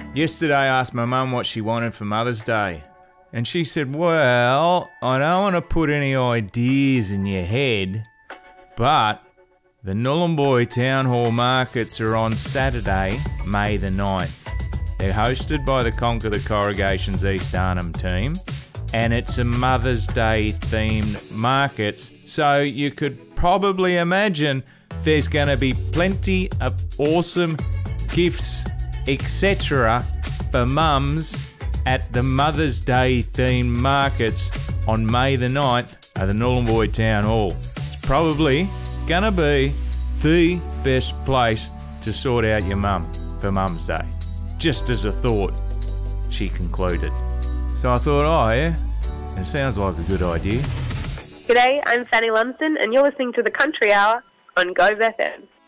Yesterday I asked my mum what she wanted for Mother's Day. And she said, well, I don't want to put any ideas in your head, but the Nhulunbuy Town Hall markets are on Saturday, May the 9th. They're hosted by the Conquer the Corrugations East Arnhem team, and it's a Mother's Day themed markets, so you could probably imagine there's going to be plenty of awesome gifts, etc. for mums at the Mother's Day themed markets on May the 9th at the Nhulunbuy Town Hall. It's probably going to be the best place to sort out your mum for Mum's Day. Just as a thought, she concluded. So I thought, oh yeah, it sounds like a good idea. G'day, I'm Fanny Lumsden and you're listening to the Country Hour on Gove FM.